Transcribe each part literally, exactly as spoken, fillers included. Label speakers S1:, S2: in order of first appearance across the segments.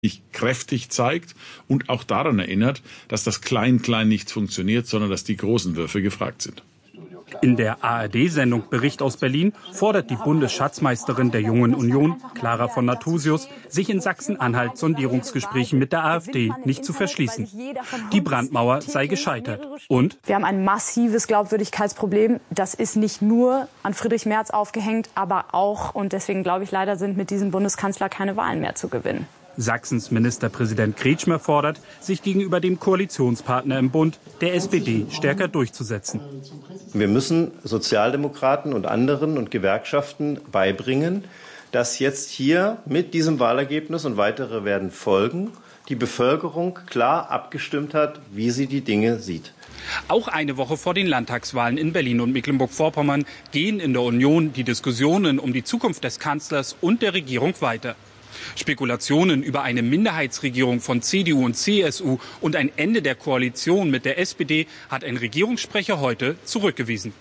S1: kräftig zeigt und auch daran erinnert, dass das Klein-Klein nicht funktioniert, sondern dass die großen Würfe gefragt sind.
S2: In der A R D-Sendung Bericht aus Berlin fordert die Bundesschatzmeisterin der Jungen Union, Clara von Nathusius, sich in Sachsen-Anhalt Sondierungsgesprächen mit der AfD nicht zu verschließen. Die Brandmauer sei gescheitert. Und
S3: wir haben ein massives Glaubwürdigkeitsproblem. Das ist nicht nur an Friedrich Merz aufgehängt, aber auch, und deswegen glaube ich leider, sind mit diesem Bundeskanzler keine Wahlen mehr zu gewinnen.
S2: Sachsens Ministerpräsident Kretschmer fordert, sich gegenüber dem Koalitionspartner im Bund, der S P D, stärker durchzusetzen.
S4: Wir müssen Sozialdemokraten und anderen und Gewerkschaften beibringen, dass jetzt hier mit diesem Wahlergebnis, und weitere werden folgen, die Bevölkerung klar abgestimmt hat, wie sie die Dinge sieht.
S2: Auch eine Woche vor den Landtagswahlen in Berlin und Mecklenburg-Vorpommern gehen in der Union die Diskussionen um die Zukunft des Kanzlers und der Regierung weiter. Spekulationen über eine Minderheitsregierung von C D U und C S U und ein Ende der Koalition mit der S P D hat ein Regierungssprecher heute zurückgewiesen.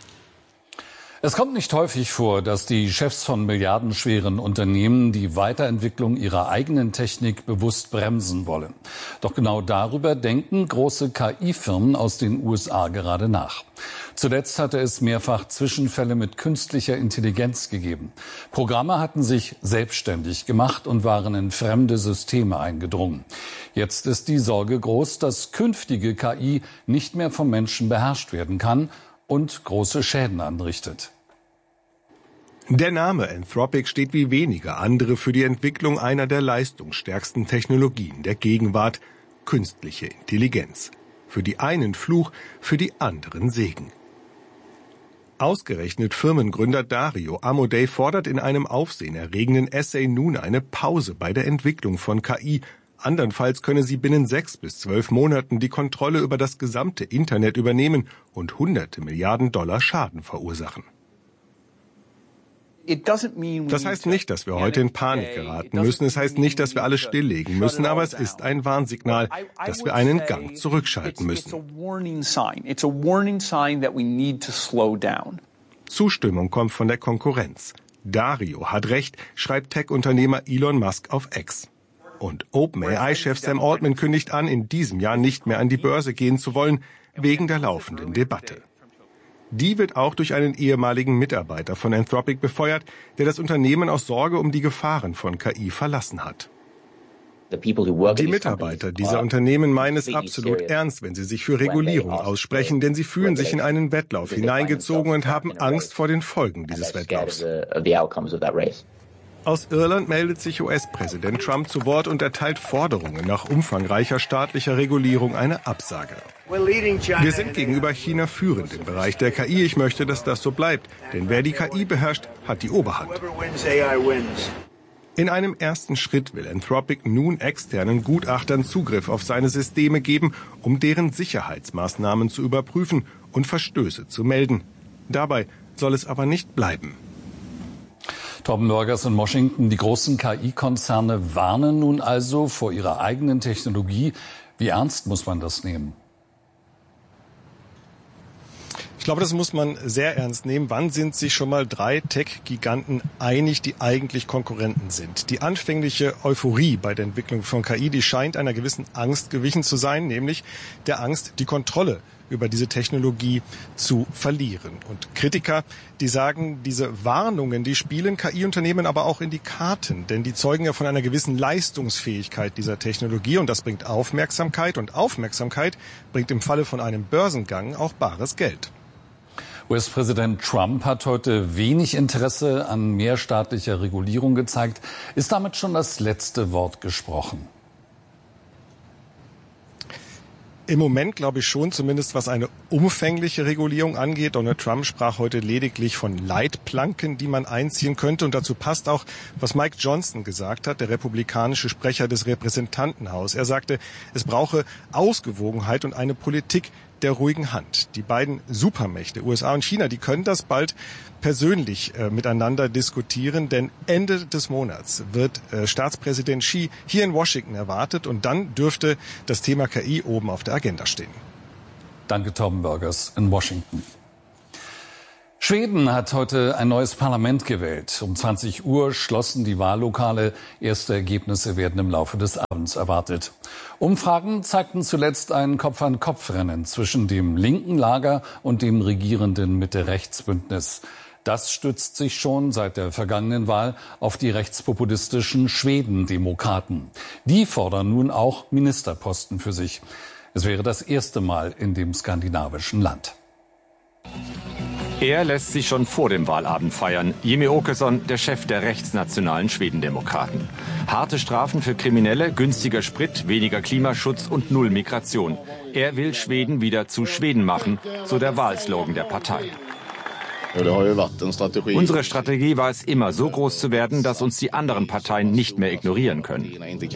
S5: Es kommt nicht häufig vor, dass die Chefs von milliardenschweren Unternehmen die Weiterentwicklung ihrer eigenen Technik bewusst bremsen wollen. Doch genau darüber denken große K I-Firmen aus den U S A gerade nach. Zuletzt hatte es mehrfach Zwischenfälle mit künstlicher Intelligenz gegeben. Programme hatten sich selbstständig gemacht und waren in fremde Systeme eingedrungen. Jetzt ist die Sorge groß, dass künftige K I nicht mehr vom Menschen beherrscht werden kann und große Schäden anrichtet.
S6: Der Name Anthropic steht wie wenige andere für die Entwicklung einer der leistungsstärksten Technologien der Gegenwart, künstliche Intelligenz. Für die einen Fluch, für die anderen Segen. Ausgerechnet Firmengründer Dario Amodei fordert in einem aufsehenerregenden Essay nun eine Pause bei der Entwicklung von K I. Andernfalls könne sie binnen sechs bis zwölf Monaten die Kontrolle über das gesamte Internet übernehmen und hunderte Milliarden Dollar Schaden verursachen. Das heißt nicht, dass wir heute in Panik geraten müssen. Es heißt nicht, dass wir alles stilllegen müssen. Aber es ist ein Warnsignal, dass wir einen Gang zurückschalten müssen. Zustimmung kommt von der Konkurrenz. Dario hat recht, schreibt Tech-Unternehmer Elon Musk auf X. Und OpenAI-Chef Sam Altman kündigt an, in diesem Jahr nicht mehr an die Börse gehen zu wollen, wegen der laufenden Debatte. Die wird auch durch einen ehemaligen Mitarbeiter von Anthropic befeuert, der das Unternehmen aus Sorge um die Gefahren von K I verlassen hat. Die Mitarbeiter dieser Unternehmen meinen es absolut ernst, wenn sie sich für Regulierung aussprechen, denn sie fühlen sich in einen Wettlauf hineingezogen und haben Angst vor den Folgen dieses Wettlaufs. Aus Irland meldet sich U S-Präsident Trump zu Wort und erteilt Forderungen nach umfangreicher staatlicher Regulierung eine Absage. Wir sind gegenüber China führend im Bereich der K I. Ich möchte, dass das so bleibt. Denn wer die K I beherrscht, hat die Oberhand. In einem ersten Schritt will Anthropic nun externen Gutachtern Zugriff auf seine Systeme geben, um deren Sicherheitsmaßnahmen zu überprüfen und Verstöße zu melden. Dabei soll es aber nicht bleiben.
S5: Torben Lörgers in Washington. Die großen K I-Konzerne warnen nun also vor ihrer eigenen Technologie. Wie ernst muss man das nehmen?
S6: Ich glaube, das muss man sehr ernst nehmen. Wann sind sich schon mal drei Tech-Giganten einig, die eigentlich Konkurrenten sind? Die anfängliche Euphorie bei der Entwicklung von K I, die scheint einer gewissen Angst gewichen zu sein, nämlich der Angst, die Kontrolle über diese Technologie zu verlieren. Und Kritiker, die sagen, diese Warnungen, die spielen K I-Unternehmen aber auch in die Karten, denn die zeugen ja von einer gewissen Leistungsfähigkeit dieser Technologie und das bringt Aufmerksamkeit und Aufmerksamkeit bringt im Falle von einem Börsengang auch bares Geld.
S5: U S-Präsident Trump hat heute wenig Interesse an mehrstaatlicher Regulierung gezeigt. Ist damit schon das letzte Wort gesprochen?
S6: Im Moment glaube ich schon, zumindest was eine umfängliche Regulierung angeht. Donald Trump sprach heute lediglich von Leitplanken, die man einziehen könnte. Und dazu passt auch, was Mike Johnson gesagt hat, der republikanische Sprecher des Repräsentantenhauses. Er sagte, es brauche Ausgewogenheit und eine Politik der ruhigen Hand. Die beiden Supermächte, U S A und China, die können das bald persönlich äh, miteinander diskutieren, denn Ende des Monats wird äh, Staatspräsident Xi hier in Washington erwartet und dann dürfte das Thema K I oben auf der Agenda stehen.
S5: Danke, Torben Lörgers in Washington. Schweden hat heute ein neues Parlament gewählt. Um zwanzig Uhr schlossen die Wahllokale. Erste Ergebnisse werden im Laufe des Abends erwartet. Umfragen zeigten zuletzt ein Kopf-an-Kopf-Rennen zwischen dem linken Lager und dem regierenden Mitte-Rechts-Bündnis. Das stützt sich schon seit der vergangenen Wahl auf die rechtspopulistischen Schwedendemokraten. Die fordern nun auch Ministerposten für sich. Es wäre das erste Mal in dem skandinavischen Land.
S7: Er lässt sich schon vor dem Wahlabend feiern. Jimmie Åkesson, der Chef der rechtsnationalen Schwedendemokraten. Harte Strafen für Kriminelle, günstiger Sprit, weniger Klimaschutz und null Migration. Er will Schweden wieder zu Schweden machen, so der Wahlslogan der Partei. Unsere Strategie war es immer, so groß zu werden, dass uns die anderen Parteien nicht mehr ignorieren können.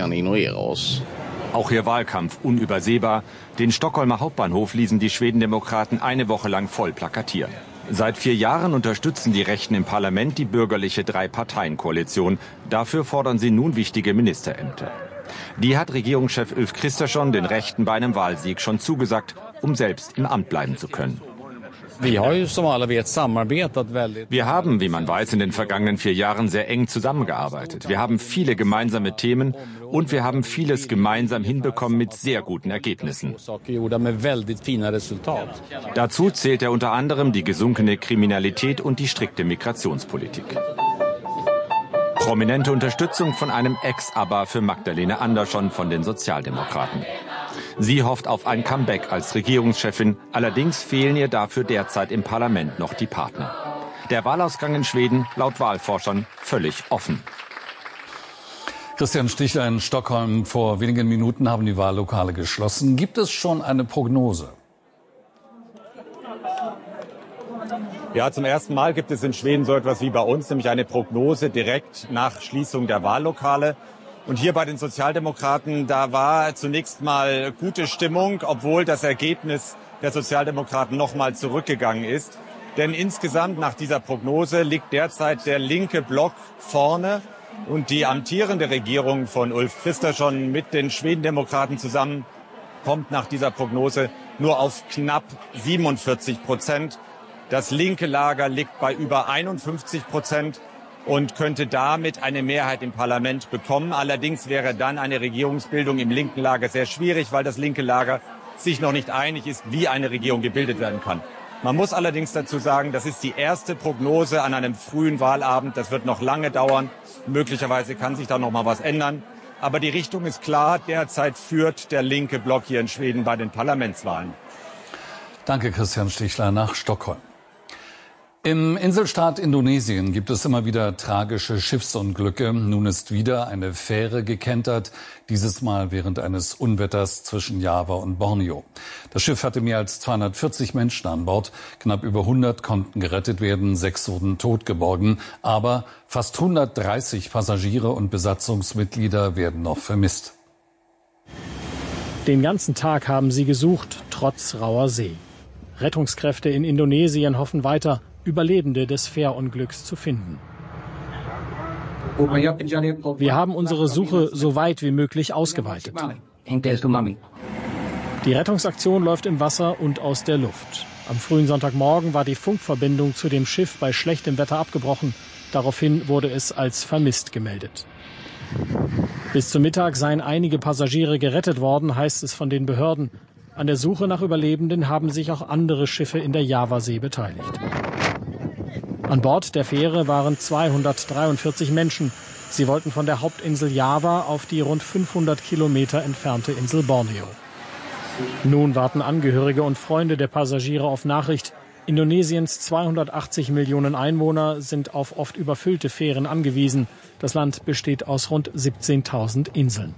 S7: Auch ihr Wahlkampf unübersehbar. Den Stockholmer Hauptbahnhof ließen die Schwedendemokraten eine Woche lang voll plakatieren. Seit vier Jahren unterstützen die Rechten im Parlament die bürgerliche Drei-Parteien-Koalition. Dafür fordern sie nun wichtige Ministerämter. Die hat Regierungschef Ulf Kristersson den Rechten bei einem Wahlsieg schon zugesagt, um selbst im Amt bleiben zu können.
S8: Wir
S7: haben, wie man weiß, in den vergangenen vier Jahren sehr eng zusammengearbeitet. Wir haben viele gemeinsame Themen und wir haben vieles gemeinsam hinbekommen mit sehr guten Ergebnissen. Dazu zählt er unter anderem die gesunkene Kriminalität und die strikte Migrationspolitik. Prominente Unterstützung von einem Ex-Aber für Magdalena Andersson von den Sozialdemokraten. Sie hofft auf ein Comeback als Regierungschefin, allerdings fehlen ihr dafür derzeit im Parlament noch die Partner. Der Wahlausgang in Schweden laut Wahlforschern völlig offen.
S5: Christian Stichler in Stockholm. Vor wenigen Minuten haben die Wahllokale geschlossen. Gibt es schon eine Prognose?
S9: Ja, zum ersten Mal gibt es in Schweden so etwas wie bei uns, nämlich eine Prognose direkt nach Schließung der Wahllokale. Und hier bei den Sozialdemokraten, da war zunächst mal gute Stimmung, obwohl das Ergebnis der Sozialdemokraten noch mal zurückgegangen ist. Denn insgesamt nach dieser Prognose liegt derzeit der linke Block vorne. Und die amtierende Regierung von Ulf Kristersson mit den Schwedendemokraten zusammen kommt nach dieser Prognose nur auf knapp siebenundvierzig Prozent. Das linke Lager liegt bei über einundfünfzig Prozent. Und könnte damit eine Mehrheit im Parlament bekommen. Allerdings wäre dann eine Regierungsbildung im linken Lager sehr schwierig, weil das linke Lager sich noch nicht einig ist, wie eine Regierung gebildet werden kann. Man muss allerdings dazu sagen, das ist die erste Prognose an einem frühen Wahlabend. Das wird noch lange dauern. Möglicherweise kann sich da noch mal was ändern. Aber die Richtung ist klar. Derzeit führt der linke Block hier in Schweden bei den Parlamentswahlen.
S5: Danke, Christian Stichler nach Stockholm. Im Inselstaat Indonesien gibt es immer wieder tragische Schiffsunglücke. Nun ist wieder eine Fähre gekentert, dieses Mal während eines Unwetters zwischen Java und Borneo. Das Schiff hatte mehr als zweihundertvierzig Menschen an Bord. Knapp über hundert konnten gerettet werden, sechs wurden tot geborgen. Aber fast hundertdreißig Passagiere und Besatzungsmitglieder werden noch vermisst.
S10: Den ganzen Tag haben sie gesucht, trotz rauer See. Rettungskräfte in Indonesien hoffen weiter, Überlebende des Fährunglücks zu finden. Wir haben unsere Suche so weit wie möglich ausgeweitet. Die Rettungsaktion läuft im Wasser und aus der Luft. Am frühen Sonntagmorgen war die Funkverbindung zu dem Schiff bei schlechtem Wetter abgebrochen. Daraufhin wurde es als vermisst gemeldet. Bis zum Mittag seien einige Passagiere gerettet worden, heißt es von den Behörden. An der Suche nach Überlebenden haben sich auch andere Schiffe in der Javasee beteiligt. An Bord der Fähre waren zweihundertdreiundvierzig Menschen. Sie wollten von der Hauptinsel Java auf die rund fünfhundert Kilometer entfernte Insel Borneo. Nun warten Angehörige und Freunde der Passagiere auf Nachricht. Indonesiens zweihundertachtzig Millionen Einwohner sind auf oft überfüllte Fähren angewiesen. Das Land besteht aus rund siebzehntausend Inseln.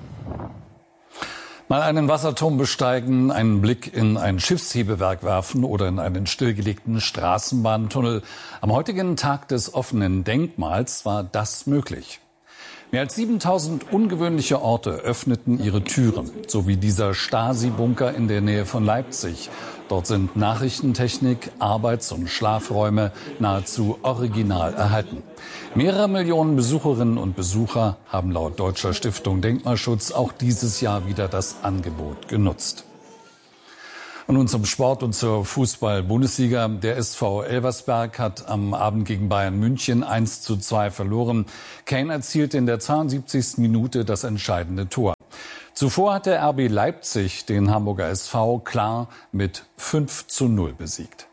S5: Mal einen Wasserturm besteigen, einen Blick in ein Schiffshebewerk werfen oder in einen stillgelegten Straßenbahntunnel. Am heutigen Tag des offenen Denkmals war das möglich. Mehr als siebentausend ungewöhnliche Orte öffneten ihre Türen, so wie dieser Stasi-Bunker in der Nähe von Leipzig. Dort sind Nachrichtentechnik, Arbeits- und Schlafräume nahezu original erhalten. Mehrere Millionen Besucherinnen und Besucher haben laut Deutscher Stiftung Denkmalschutz auch dieses Jahr wieder das Angebot genutzt. Und nun zum Sport und zur Fußball-Bundesliga. Der S V Elversberg hat am Abend gegen Bayern München eins zu zwei verloren. Kane erzielte in der zweiundsiebzigsten Minute das entscheidende Tor. Zuvor hatte R B Leipzig den Hamburger S V klar mit fünf zu null besiegt.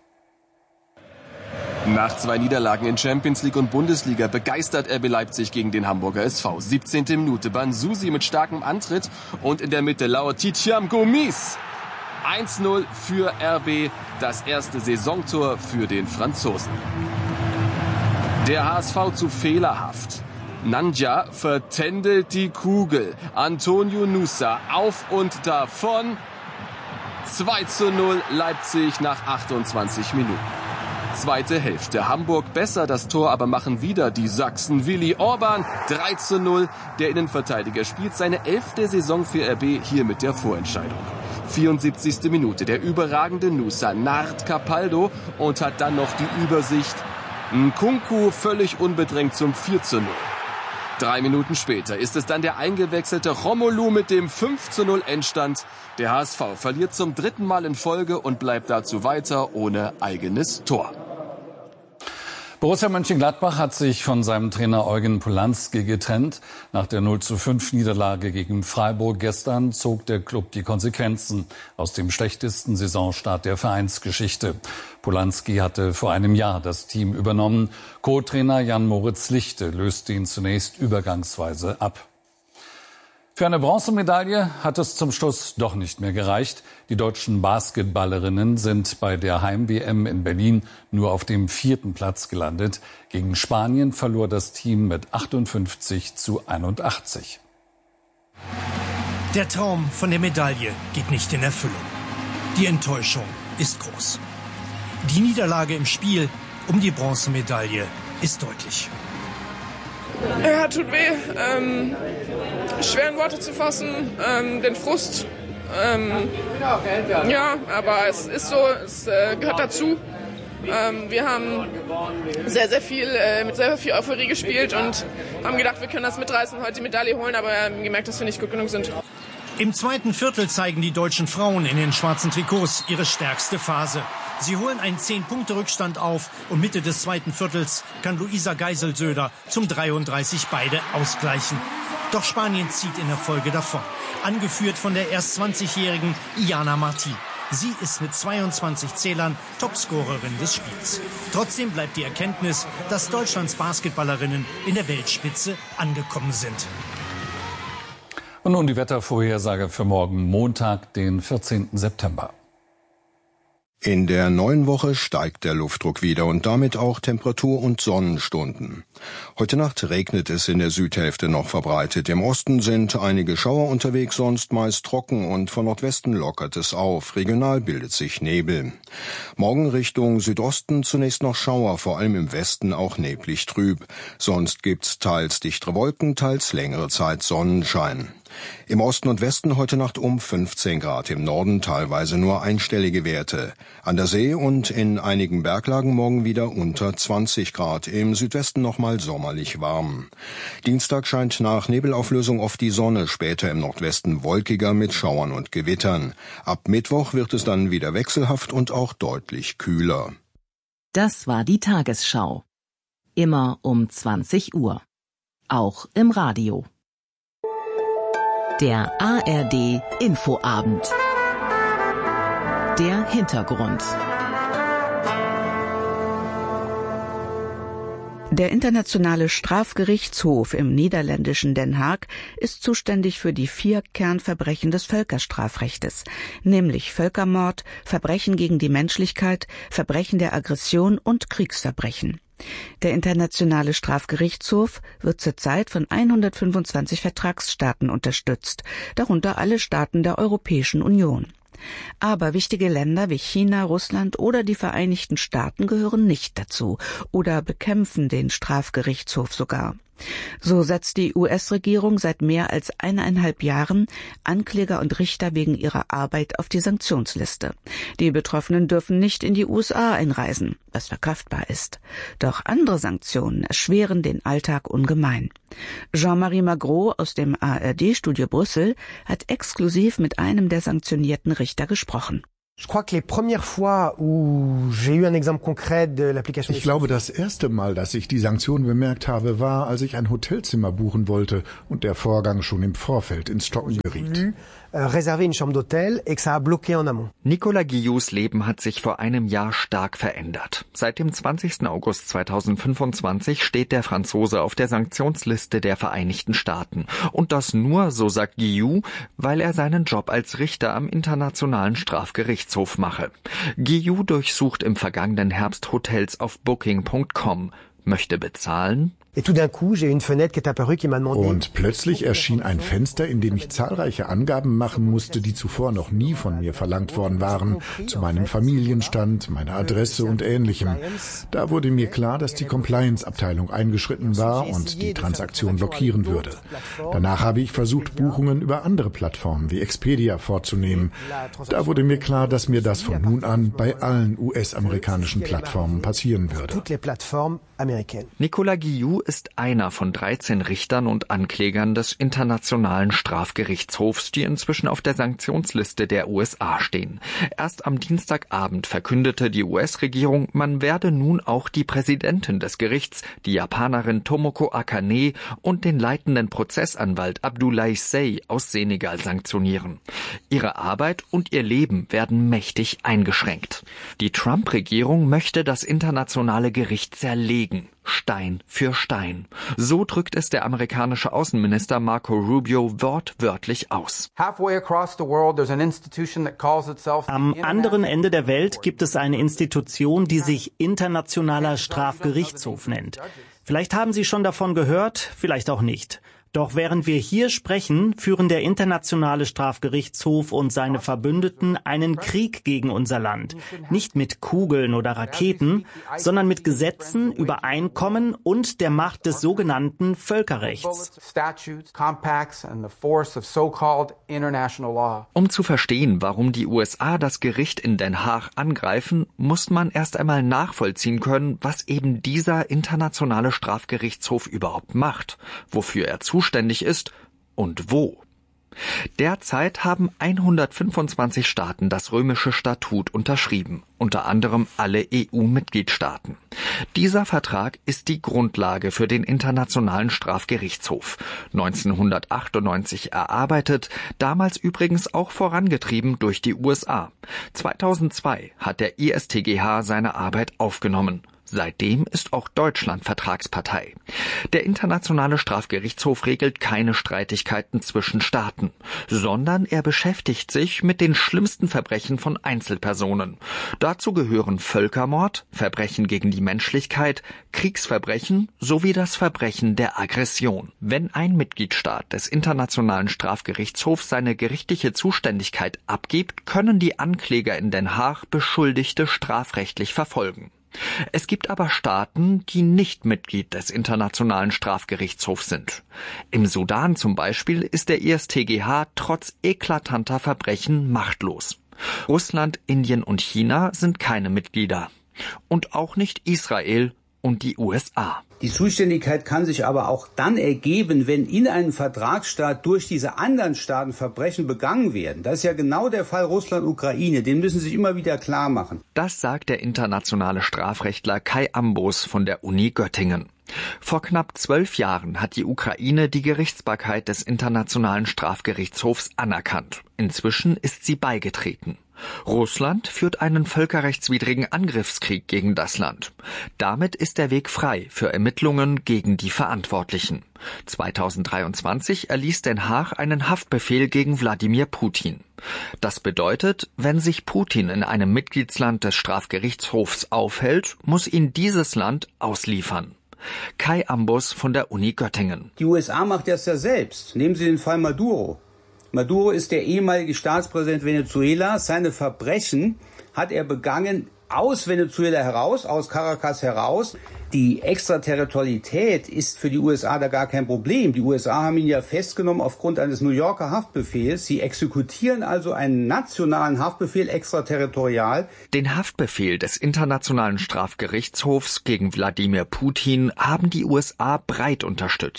S8: Nach zwei Niederlagen in Champions League und Bundesliga begeistert R B Leipzig gegen den Hamburger S V. siebzehnte Minute, Banzusi mit starkem Antritt und in der Mitte lauert Ticham Gomis. eins zu null für R B, das erste Saisontor für den Franzosen. Der H S V zu fehlerhaft. Nandja vertändelt die Kugel. Antonio Nusa auf und davon. zwei zu null Leipzig nach achtundzwanzig Minuten. Zweite Hälfte. Hamburg besser das Tor, aber machen wieder die Sachsen. Willi Orban, drei zu null. Der Innenverteidiger spielt seine elfte Saison für R B, hier mit der Vorentscheidung. vierundsiebzigste Minute. Der überragende Nusa narrt Capaldo und hat dann noch die Übersicht. Nkunku völlig unbedrängt zum vier zu null. Drei Minuten später ist es dann der eingewechselte Romelu mit dem fünf zu null Endstand. Der H S V verliert zum dritten Mal in Folge und bleibt dazu weiter ohne eigenes Tor.
S5: Borussia Mönchengladbach hat sich von seinem Trainer Eugen Polanski getrennt. Nach der null zu fünf Niederlage gegen Freiburg gestern zog der Klub die Konsequenzen aus dem schlechtesten Saisonstart der Vereinsgeschichte. Polanski hatte vor einem Jahr das Team übernommen. Co-Trainer Jan-Moritz Lichte löste ihn zunächst übergangsweise ab. Für eine Bronzemedaille hat es zum Schluss doch nicht mehr gereicht. Die deutschen Basketballerinnen sind bei der Heim-W M in Berlin nur auf dem vierten Platz gelandet. Gegen Spanien verlor das Team mit achtundfünfzig zu einundachtzig.
S11: Der Traum von der Medaille geht nicht in Erfüllung. Die Enttäuschung ist groß. Die Niederlage im Spiel um die Bronzemedaille ist deutlich.
S12: Ja, tut weh. Ähm, schwer in Worte zu fassen. Ähm, den Frust. Ähm, ja, aber es ist so, es äh, gehört dazu. Ähm, wir haben sehr, sehr viel, äh, mit sehr viel Euphorie gespielt und haben gedacht, wir können das mitreißen und heute die Medaille holen, aber wir haben gemerkt, dass wir nicht gut genug sind.
S11: Im zweiten Viertel zeigen die deutschen Frauen in den schwarzen Trikots ihre stärkste Phase. Sie holen einen zehn-Punkte-Rückstand auf und Mitte des zweiten Viertels kann Luisa Geisel-Söder zum dreiunddreißig beide ausgleichen. Doch Spanien zieht in der Folge davon, angeführt von der erst zwanzigjährigen Iana Martín. Sie ist mit zweiundzwanzig Zählern Topscorerin des Spiels. Trotzdem bleibt die Erkenntnis, dass Deutschlands Basketballerinnen in der Weltspitze angekommen sind.
S5: Und nun die Wettervorhersage für morgen Montag, den vierzehnten September.
S13: In der neuen Woche steigt der Luftdruck wieder und damit auch Temperatur und Sonnenstunden. Heute Nacht regnet es in der Südhälfte noch verbreitet. Im Osten sind einige Schauer unterwegs, sonst meist trocken und von Nordwesten lockert es auf. Regional bildet sich Nebel. Morgen Richtung Südosten zunächst noch Schauer, vor allem im Westen auch neblig trüb. Sonst gibt's teils dichtere Wolken, teils längere Zeit Sonnenschein. Im Osten und Westen heute Nacht um fünfzehn Grad, im Norden teilweise nur einstellige Werte. An der See und in einigen Berglagen morgen wieder unter zwanzig Grad, im Südwesten nochmal sommerlich warm. Dienstag scheint nach Nebelauflösung oft die Sonne, später im Nordwesten wolkiger mit Schauern und Gewittern. Ab Mittwoch wird es dann wieder wechselhaft und auch deutlich kühler.
S14: Das war die Tagesschau. Immer um zwanzig Uhr. Auch im Radio. Der A R D Infoabend. Der Hintergrund. Der Internationale Strafgerichtshof im niederländischen Den Haag ist zuständig für die vier Kernverbrechen des Völkerstrafrechtes, nämlich Völkermord, Verbrechen gegen die Menschlichkeit, Verbrechen der Aggression und Kriegsverbrechen. Der Internationale Strafgerichtshof wird zurzeit von hundertfünfundzwanzig Vertragsstaaten unterstützt, darunter alle Staaten der Europäischen Union. Aber wichtige Länder wie China, Russland oder die Vereinigten Staaten gehören nicht dazu oder bekämpfen den Strafgerichtshof sogar. So setzt die U S-Regierung seit mehr als eineinhalb Jahren Ankläger und Richter wegen ihrer Arbeit auf die Sanktionsliste. Die Betroffenen dürfen nicht in die U S A einreisen, was verkraftbar ist. Doch andere Sanktionen erschweren den Alltag ungemein. Jean-Marie Magro aus dem A R D-Studio Brüssel hat exklusiv mit einem der sanktionierten Richter gesprochen.
S15: Ich glaube, das erste Mal, dass ich die Sanktionen bemerkt habe, war, als ich ein Hotelzimmer buchen wollte und der Vorgang schon im Vorfeld ins Stocken geriet.
S16: Nicolas Guillous Leben hat sich vor einem Jahr stark verändert. Seit dem zwanzigsten August zweitausendfünfundzwanzig steht der Franzose auf der Sanktionsliste der Vereinigten Staaten. Und das nur, so sagt Guillous, weil er seinen Job als Richter am Internationalen Strafgerichtshof mache. Guillous durchsucht im vergangenen Herbst Hotels auf Booking Punkt com, möchte bezahlen.
S15: Und plötzlich erschien ein Fenster, in dem ich zahlreiche Angaben machen musste, die zuvor noch nie von mir verlangt worden waren, zu meinem Familienstand, meiner Adresse und Ähnlichem. Da wurde mir klar, dass die Compliance-Abteilung eingeschritten war und die Transaktion blockieren würde. Danach habe ich versucht, Buchungen über andere Plattformen wie Expedia vorzunehmen. Da wurde mir klar, dass mir das von nun an bei allen U S-amerikanischen Plattformen passieren würde.
S16: Nicolas Guillous ist einer von dreizehn Richtern und Anklägern des Internationalen Strafgerichtshofs, die inzwischen auf der Sanktionsliste der U S A stehen. Erst am Dienstagabend verkündete die U S-Regierung, man werde nun auch die Präsidentin des Gerichts, die Japanerin Tomoko Akane, und den leitenden Prozessanwalt Abdoulaye Seye aus Senegal sanktionieren. Ihre Arbeit und ihr Leben werden mächtig eingeschränkt. Die Trump-Regierung möchte das internationale Gericht zerlegen. Stein für Stein. So drückt es der amerikanische Außenminister Marco Rubio wortwörtlich aus.
S17: Am anderen Ende der Welt gibt es eine Institution, die sich Internationaler Strafgerichtshof nennt. Vielleicht haben Sie schon davon gehört, vielleicht auch nicht. Doch während wir hier sprechen, führen der Internationale Strafgerichtshof und seine Verbündeten einen Krieg gegen unser Land. Nicht mit Kugeln oder Raketen, sondern mit Gesetzen, Übereinkommen und der Macht des sogenannten Völkerrechts.
S16: Um zu verstehen, warum die U S A das Gericht in Den Haag angreifen, muss man erst einmal nachvollziehen können, was eben dieser Internationale Strafgerichtshof überhaupt macht, wofür er zuständig zuständig ist und wo. Derzeit haben hundertfünfundzwanzig Staaten das römische Statut unterschrieben, unter anderem alle E U-Mitgliedstaaten. Dieser Vertrag ist die Grundlage für den Internationalen Strafgerichtshof, neunzehnhundertachtundneunzig erarbeitet, damals übrigens auch vorangetrieben durch die U S A. zweitausendzwei hat der I S T G H seine Arbeit aufgenommen. Seitdem ist auch Deutschland Vertragspartei. Der Internationale Strafgerichtshof regelt keine Streitigkeiten zwischen Staaten, sondern er beschäftigt sich mit den schlimmsten Verbrechen von Einzelpersonen. Dazu gehören Völkermord, Verbrechen gegen die Menschlichkeit, Kriegsverbrechen sowie das Verbrechen der Aggression. Wenn ein Mitgliedstaat des Internationalen Strafgerichtshofs seine gerichtliche Zuständigkeit abgibt, können die Ankläger in Den Haag Beschuldigte strafrechtlich verfolgen. Es gibt aber Staaten, die nicht Mitglied des Internationalen Strafgerichtshofs sind. Im Sudan zum Beispiel ist der I S T G H trotz eklatanter Verbrechen machtlos. Russland, Indien und China sind keine Mitglieder. Und auch nicht Israel und die U S A.
S18: Die Zuständigkeit kann sich aber auch dann ergeben, wenn in einem Vertragsstaat durch diese anderen Staaten Verbrechen begangen werden. Das ist ja genau der Fall Russland-Ukraine. Den müssen Sie sich immer wieder klar machen.
S16: Das sagt der internationale Strafrechtler Kai Ambos von der Uni Göttingen. Vor knapp zwölf Jahren hat die Ukraine die Gerichtsbarkeit des Internationalen Strafgerichtshofs anerkannt. Inzwischen ist sie beigetreten. Russland führt einen völkerrechtswidrigen Angriffskrieg gegen das Land. Damit ist der Weg frei für Ermittlungen gegen die Verantwortlichen. zweitausenddreiundzwanzig erließ Den Haag einen Haftbefehl gegen Wladimir Putin. Das bedeutet, wenn sich Putin in einem Mitgliedsland des Strafgerichtshofs aufhält, muss ihn dieses Land ausliefern. Kai Ambos von der Uni Göttingen.
S18: Die U S A macht das ja selbst. Nehmen Sie den Fall Maduro. Maduro ist der ehemalige Staatspräsident Venezuelas. Seine Verbrechen hat er begangen aus Venezuela heraus, aus Caracas heraus. Die Extraterritorialität ist für die U S A da gar kein Problem. Die U S A haben ihn ja festgenommen aufgrund eines New Yorker Haftbefehls. Sie exekutieren also einen nationalen Haftbefehl extraterritorial.
S16: Den Haftbefehl des Internationalen Strafgerichtshofs gegen Wladimir Putin haben die U S A breit unterstützt.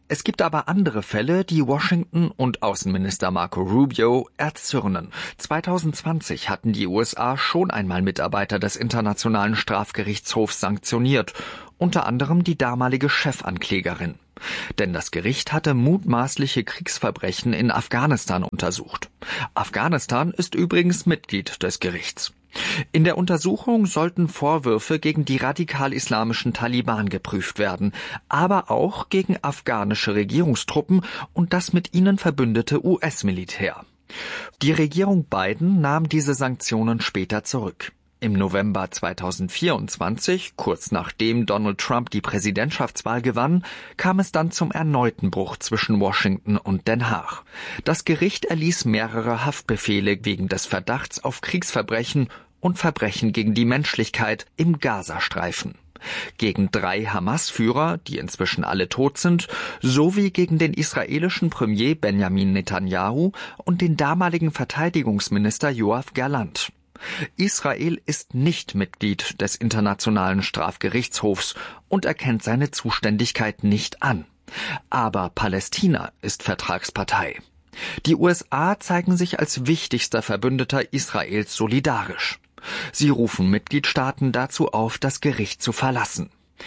S16: Es gibt aber andere Fälle, die Washington und Außenminister Marco Rubio erzürnen. zwanzig zwanzig hatten die U S A schon einmal Mitarbeiter des Internationalen Strafgerichtshofs sanktioniert, unter anderem die damalige Chefanklägerin. Denn das Gericht hatte mutmaßliche Kriegsverbrechen in Afghanistan untersucht. Afghanistan ist übrigens Mitglied des Gerichts. In der Untersuchung sollten Vorwürfe gegen die radikal-islamischen Taliban geprüft werden, aber auch gegen afghanische Regierungstruppen und das mit ihnen verbündete U S-Militär. Die Regierung Biden nahm diese Sanktionen später zurück. Im November zweitausendvierundzwanzig, kurz nachdem Donald Trump die Präsidentschaftswahl gewann, kam es dann zum erneuten Bruch zwischen Washington und Den Haag. Das Gericht erließ mehrere Haftbefehle wegen des Verdachts auf Kriegsverbrechen und Verbrechen gegen die Menschlichkeit im Gazastreifen. Gegen drei Hamas-Führer, die inzwischen alle tot sind, sowie gegen den israelischen Premier Benjamin Netanyahu und den damaligen Verteidigungsminister Yoav Gallant. Israel ist nicht Mitglied des Internationalen Strafgerichtshofs und erkennt seine Zuständigkeit nicht an. Aber Palästina ist Vertragspartei. Die U S A zeigen sich als wichtigster Verbündeter Israels solidarisch. Sie rufen Mitgliedstaaten dazu auf, das Gericht zu verlassen.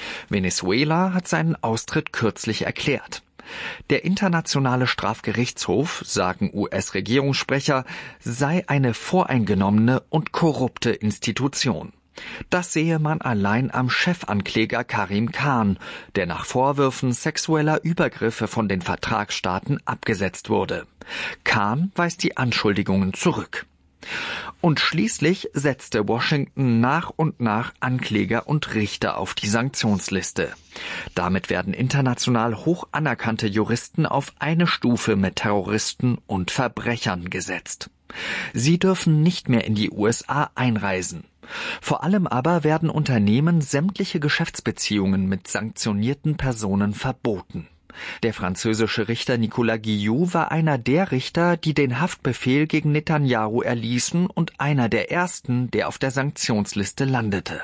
S16: Venezuela hat seinen Austritt kürzlich erklärt. Der Internationale Strafgerichtshof, sagen U S-Regierungssprecher, sei eine voreingenommene und korrupte Institution. Das sehe man allein am Chefankläger Karim Khan, der nach Vorwürfen sexueller Übergriffe von den Vertragsstaaten abgesetzt wurde. Khan weist die Anschuldigungen zurück. Und schließlich setzte Washington nach und nach Ankläger und Richter auf die Sanktionsliste. Damit werden international hoch anerkannte Juristen auf eine Stufe mit Terroristen und Verbrechern gesetzt. Sie dürfen nicht mehr in die U S A einreisen. Vor allem aber werden Unternehmen sämtliche Geschäftsbeziehungen mit sanktionierten Personen verboten. Der französische Richter Nicolas Guillou war einer der Richter, die den Haftbefehl gegen Netanyahu erließen und einer der ersten, der auf der Sanktionsliste landete.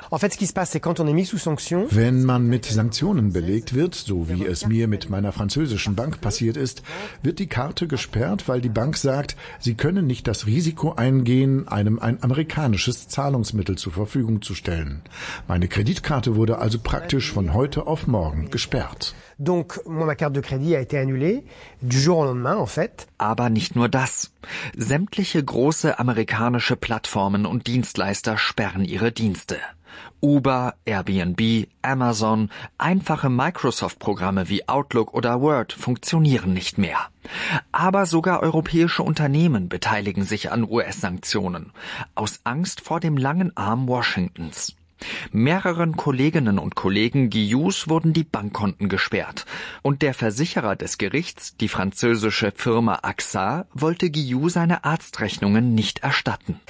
S15: Wenn man mit Sanktionen belegt wird, so wie es mir mit meiner französischen Bank passiert ist, wird die Karte gesperrt, weil die Bank sagt, sie können nicht das Risiko eingehen, einem ein amerikanisches Zahlungsmittel zur Verfügung zu stellen. Meine Kreditkarte wurde also praktisch von heute auf morgen gesperrt.
S19: Donc, moi, ma carte de crédit a été annulée du jour au lendemain, en fait.
S16: Aber nicht nur das. Sämtliche große amerikanische Plattformen und Dienstleister sperren ihre Dienste. Uber, Airbnb, Amazon, einfache Microsoft-Programme wie Outlook oder Word funktionieren nicht mehr. Aber sogar europäische Unternehmen beteiligen sich an U S-Sanktionen, aus Angst vor dem langen Arm Washingtons. Mehreren Kolleginnen und Kollegen Guillous wurden die Bankkonten gesperrt. Und der Versicherer des Gerichts, die französische Firma A X A, wollte Guillou seine Arztrechnungen nicht erstatten.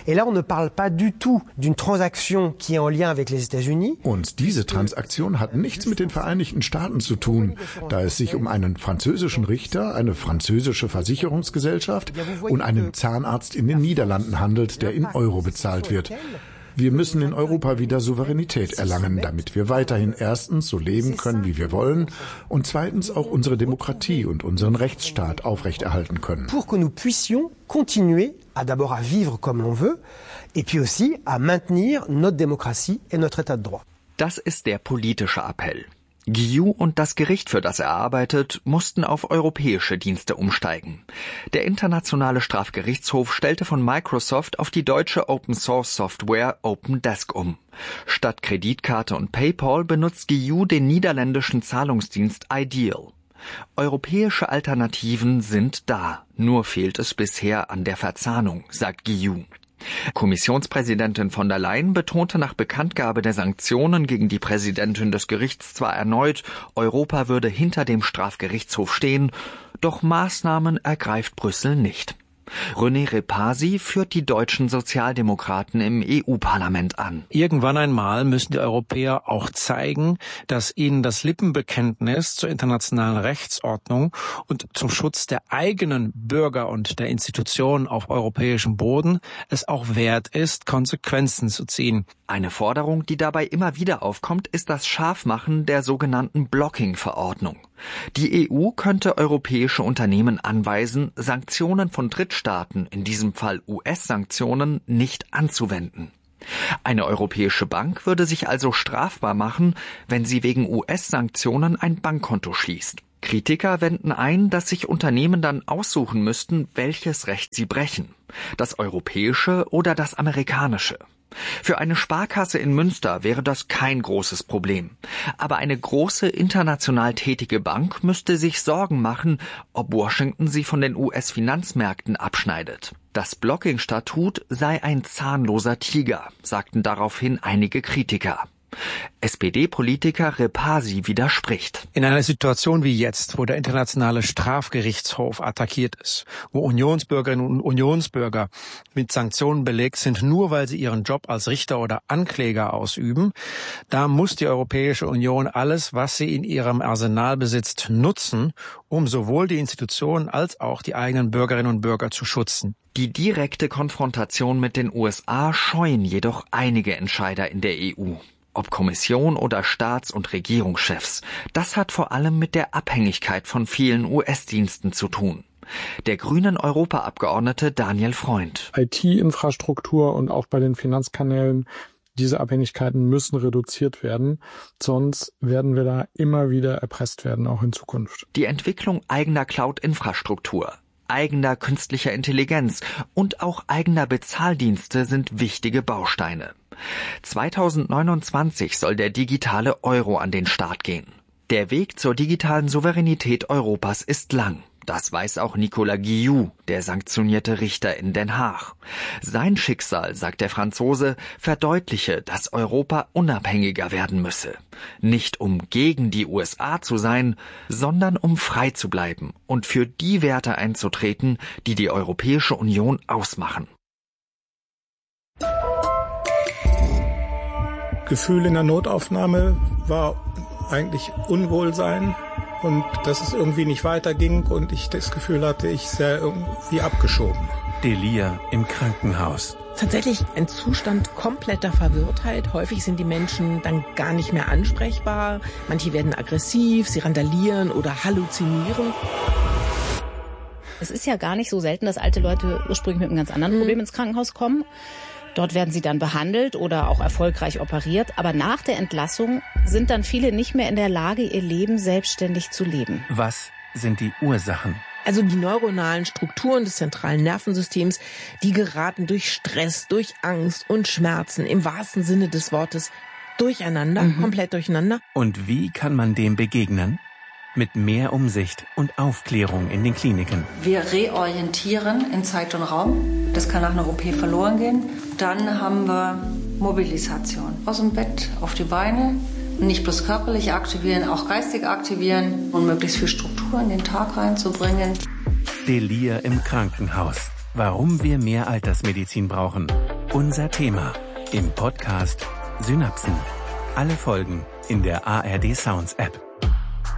S15: Und diese Transaktion hat nichts mit den Vereinigten Staaten zu tun, da es sich um einen französischen Richter, eine französische Versicherungsgesellschaft und einen Zahnarzt in den Niederlanden handelt, der in Euro bezahlt wird. Wir müssen in Europa wieder Souveränität erlangen, damit wir weiterhin erstens so leben können, wie wir wollen, und zweitens auch unsere Demokratie und unseren Rechtsstaat aufrechterhalten können.
S19: Pour que nous puissions continuer à d'abord à vivre comme l'on veut, et puis aussi à maintenir notre démocratie et notre état de droit.
S16: Das ist der politische Appell. Guillou und das Gericht, für das er arbeitet, mussten auf europäische Dienste umsteigen. Der Internationale Strafgerichtshof stellte von Microsoft auf die deutsche Open-Source-Software OpenDesk um. Statt Kreditkarte und PayPal benutzt Guillou den niederländischen Zahlungsdienst Ideal. Europäische Alternativen sind da, nur fehlt es bisher an der Verzahnung, sagt Guillou. Kommissionspräsidentin von der Leyen betonte nach Bekanntgabe der Sanktionen gegen die Präsidentin des Gerichts zwar erneut, Europa würde hinter dem Strafgerichtshof stehen, doch Maßnahmen ergreift Brüssel nicht. René Repasi führt die deutschen Sozialdemokraten im E U-Parlament an.
S20: Irgendwann einmal müssen die Europäer auch zeigen, dass ihnen das Lippenbekenntnis zur internationalen Rechtsordnung und zum Schutz der eigenen Bürger und der Institutionen auf europäischem Boden es auch wert ist, Konsequenzen zu ziehen.
S16: Eine Forderung, die dabei immer wieder aufkommt, ist das Scharfmachen der sogenannten Blocking-Verordnung. Die E U könnte europäische Unternehmen anweisen, Sanktionen von Drittstaaten, in diesem Fall U S-Sanktionen, nicht anzuwenden. Eine europäische Bank würde sich also strafbar machen, wenn sie wegen U S-Sanktionen ein Bankkonto schließt. Kritiker wenden ein, dass sich Unternehmen dann aussuchen müssten, welches Recht sie brechen. Das europäische oder das amerikanische. Für eine Sparkasse in Münster wäre das kein großes Problem. Aber eine große international tätige Bank müsste sich Sorgen machen, ob Washington sie von den U S-Finanzmärkten abschneidet. Das Blocking-Statut sei ein zahnloser Tiger, sagten daraufhin einige Kritiker. S P D-Politiker Repasi widerspricht.
S20: In einer Situation wie jetzt, wo der Internationale Strafgerichtshof attackiert ist, wo Unionsbürgerinnen und Unionsbürger mit Sanktionen belegt sind, nur weil sie ihren Job als Richter oder Ankläger ausüben, da muss die Europäische Union alles, was sie in ihrem Arsenal besitzt, nutzen, um sowohl die Institutionen als auch die eigenen Bürgerinnen und Bürger zu schützen.
S16: Die direkte Konfrontation mit den U S A scheuen jedoch einige Entscheider in der E U. Ob Kommission oder Staats- und Regierungschefs, das hat vor allem mit der Abhängigkeit von vielen U S-Diensten zu tun. Der grünen Europaabgeordnete Daniel Freund.
S21: I T-Infrastruktur und auch bei den Finanzkanälen, diese Abhängigkeiten müssen reduziert werden, sonst werden wir da immer wieder erpresst werden, auch in Zukunft.
S16: Die Entwicklung eigener Cloud-Infrastruktur, eigener künstlicher Intelligenz und auch eigener Bezahldienste sind wichtige Bausteine. zweitausendneunundzwanzig soll der digitale Euro an den Start gehen. Der Weg zur digitalen Souveränität Europas ist lang. Das weiß auch Nicolas Guillou, der sanktionierte Richter in Den Haag. Sein Schicksal, sagt der Franzose, verdeutliche, dass Europa unabhängiger werden müsse. Nicht um gegen die U S A zu sein, sondern um frei zu bleiben und für die Werte einzutreten, die die Europäische Union ausmachen.
S22: Gefühl in der Notaufnahme war eigentlich Unwohlsein und dass es irgendwie nicht weiterging und ich das Gefühl hatte, ich sei irgendwie abgeschoben.
S23: Delir im Krankenhaus.
S24: Tatsächlich ein Zustand kompletter Verwirrtheit. Häufig sind die Menschen dann gar nicht mehr ansprechbar. Manche werden aggressiv, sie randalieren oder halluzinieren.
S25: Es ist ja gar nicht so selten, dass alte Leute ursprünglich mit einem ganz anderen Problem ins Krankenhaus kommen. Dort werden sie dann behandelt oder auch erfolgreich operiert. Aber nach der Entlassung sind dann viele nicht mehr in der Lage, ihr Leben selbstständig zu leben.
S23: Was sind die Ursachen?
S24: Also die neuronalen Strukturen des zentralen Nervensystems, die geraten durch Stress, durch Angst und Schmerzen im wahrsten Sinne des Wortes durcheinander, mhm. komplett durcheinander.
S23: Und wie kann man dem begegnen? Mit mehr Umsicht und Aufklärung in den Kliniken.
S26: Wir reorientieren in Zeit und Raum. Das kann nach einer O P verloren gehen. Dann haben wir Mobilisation. Aus dem Bett auf die Beine. Nicht bloß körperlich aktivieren, auch geistig aktivieren und möglichst viel Struktur in den Tag reinzubringen.
S23: Delir im Krankenhaus. Warum wir mehr Altersmedizin brauchen. Unser Thema im Podcast Synapsen. Alle Folgen in der A R D Sounds App.